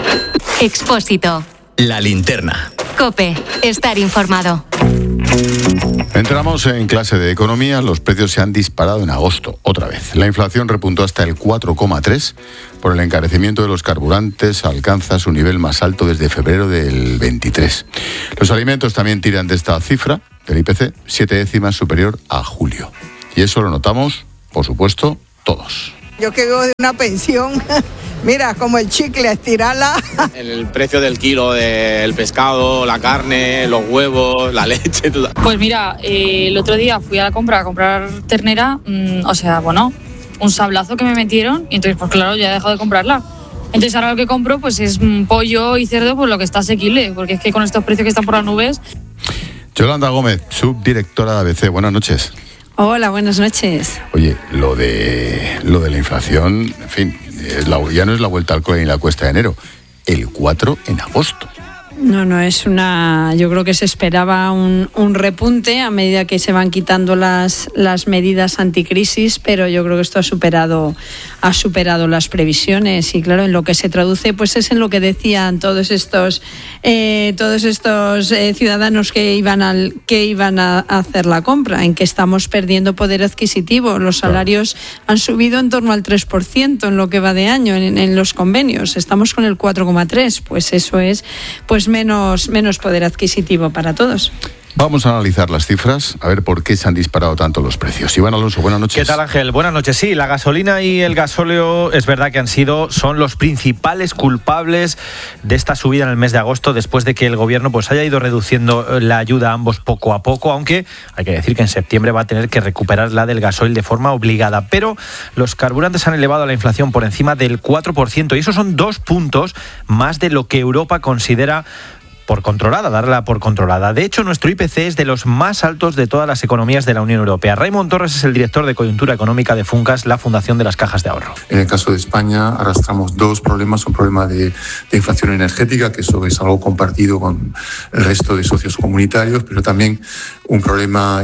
Expósito. La linterna. COPE. Estar informado. Entramos en clase de economía. Los precios se han disparado en agosto, otra vez. La inflación repuntó hasta el 4,3%. Por el encarecimiento de los carburantes, alcanza su nivel más alto desde febrero del 23. Los alimentos también tiran de esta cifra del IPC, 7 décimas superior a julio. Y eso lo notamos, por supuesto, todos. Yo que vivo de una pensión, mira, como el chicle, estirarla. El precio del kilo del pescado, la carne, los huevos, la leche, todo. Pues mira, el otro día fui a la compra a comprar ternera, un sablazo que me metieron y entonces pues claro, ya he dejado de comprarla. Entonces ahora lo que compro pues es pollo y cerdo, pues lo que está asequible, porque es que con estos precios que están por las nubes. Yolanda Gómez, subdirectora de ABC, buenas noches. Hola, buenas noches. Oye, lo de la inflación, en fin, ya no es la vuelta al cole ni la cuesta de enero, el 4 en agosto. No, yo creo que se esperaba un repunte a medida que se van quitando las medidas anticrisis, pero yo creo que esto ha superado las previsiones y claro, en lo que se traduce pues es en lo que decían todos estos ciudadanos que iban a hacer la compra, en que estamos perdiendo poder adquisitivo. Los salarios han subido en torno al 3% en lo que va de año en los convenios. Estamos con el 4,3%, pues eso es menos poder adquisitivo para todos. Vamos a analizar las cifras, a ver por qué se han disparado tanto los precios. Iván Alonso, buenas noches. ¿Qué tal, Ángel? Buenas noches. Sí, la gasolina y el gasóleo es verdad que son los principales culpables de esta subida en el mes de agosto, después de que el gobierno pues haya ido reduciendo la ayuda a ambos poco a poco, aunque hay que decir que en septiembre va a tener que recuperar la del gasoil de forma obligada. Pero los carburantes han elevado la inflación por encima del 4% y esos son 2 puntos más de lo que Europa considera darla por controlada. De hecho, nuestro IPC es de los más altos de todas las economías de la Unión Europea. Raymond Torres es el director de coyuntura económica de Funcas, la Fundación de las Cajas de Ahorro. En el caso de España arrastramos 2 problemas. Un problema de inflación energética, que eso es algo compartido con el resto de socios comunitarios, pero también un problema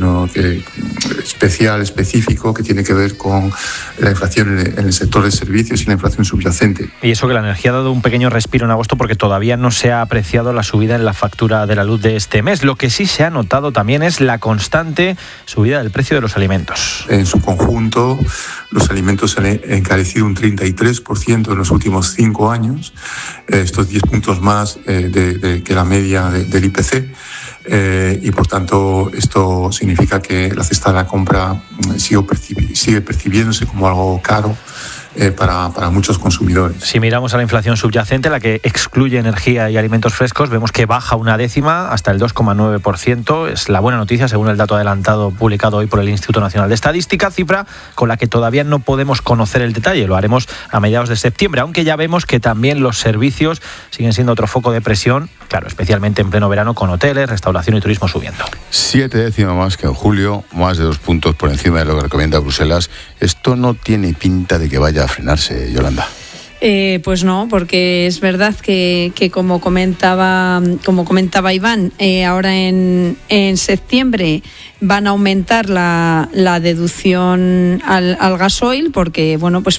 específico, que tiene que ver con la inflación en el sector de servicios y la inflación subyacente. Y eso que la energía ha dado un pequeño respiro en agosto porque todavía no se ha apreciado la subida en la factura de la luz de este mes. Lo que sí se ha notado también es la constante subida del precio de los alimentos. En su conjunto, los alimentos han encarecido un 33% en los últimos 5 años, estos 10 puntos más que la media del IPC. Y por tanto esto significa que la cesta de la compra sigue percibiéndose como algo caro para muchos consumidores. Si miramos a la inflación subyacente, la que excluye energía y alimentos frescos, vemos que baja 1 décima hasta el 2,9%. Es la buena noticia según el dato adelantado publicado hoy por el Instituto Nacional de Estadística, cifra con la que todavía no podemos conocer el detalle. Lo haremos a mediados de septiembre, aunque ya vemos que también los servicios siguen siendo otro foco de presión, claro, especialmente en pleno verano, con hoteles, restauración y turismo subiendo. 7 décimas más que en julio, más de 2 puntos por encima de lo que recomienda Bruselas. Esto no tiene pinta de que vaya a frenarse, Yolanda. Pues no, porque es verdad que como comentaba Iván, ahora en septiembre van a aumentar la deducción al gasoil, porque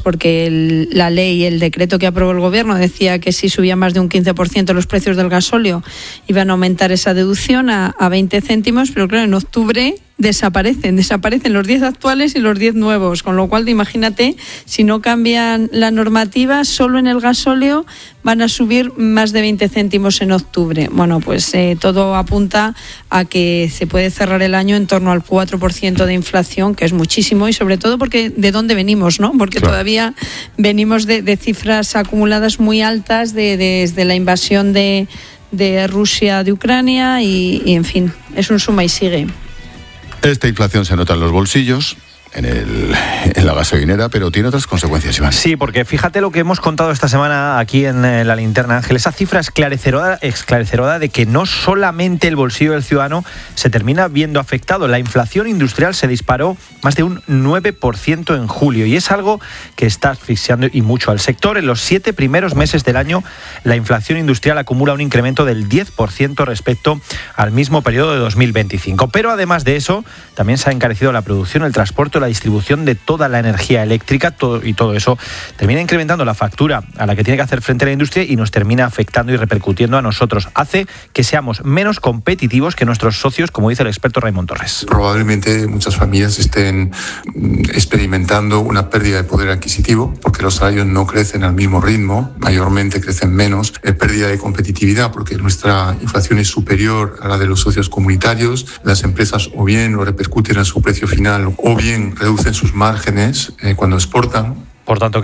la ley, el decreto que aprobó el gobierno decía que si subía más de un 15% los precios del gasóleo iban a aumentar esa deducción a 20 céntimos, pero claro, en octubre desaparecen los 10 actuales y los 10 nuevos, con lo cual imagínate, si no cambian la normativa, solo en el gasóleo van a subir más de 20 céntimos en octubre. Bueno, pues todo apunta a que se puede cerrar el año en torno al 4% de inflación, que es muchísimo, y sobre todo porque de dónde venimos, ¿no? Porque claro, todavía venimos de cifras acumuladas muy altas desde la invasión de Rusia de Ucrania y en fin, es un suma y sigue. Esta inflación se nota en los bolsillos, en la gasolinera, pero tiene otras consecuencias, Iván. Sí, porque fíjate lo que hemos contado esta semana aquí en La Linterna, Ángel, esa cifra esclarecedora de que no solamente el bolsillo del ciudadano se termina viendo afectado. La inflación industrial se disparó más de un 9% en julio y es algo que está asfixiando y mucho al sector. En los 7 primeros meses del año, la inflación industrial acumula un incremento del 10% respecto al mismo periodo de 2025. Pero además de eso, también se ha encarecido la producción, el transporte, la distribución de toda la energía eléctrica y todo eso termina incrementando la factura a la que tiene que hacer frente la industria y nos termina afectando y repercutiendo a nosotros. Hace que seamos menos competitivos que nuestros socios, como dice el experto Raimon Torres. Probablemente muchas familias estén experimentando una pérdida de poder adquisitivo porque los salarios no crecen al mismo ritmo, mayormente crecen menos, pérdida de competitividad porque nuestra inflación es superior a la de los socios comunitarios. Las empresas o bien lo repercuten en su precio final o bien reducen sus márgenes cuando exportan. Por tanto,